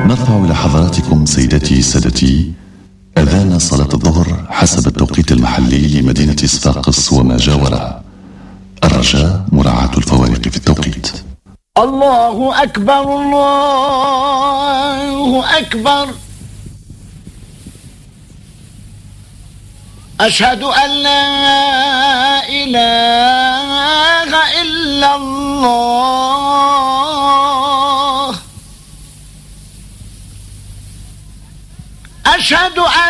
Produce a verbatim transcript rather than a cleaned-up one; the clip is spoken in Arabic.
نرفع إلى حضراتكم سيداتي سادتي أذان صلاة الظهر حسب التوقيت المحلي لمدينة صفاقس وما جاورها. الرجاء مراعاة الفوارق في التوقيت. الله أكبر الله أكبر، أشهد أن لا إله إلا الله، أشهد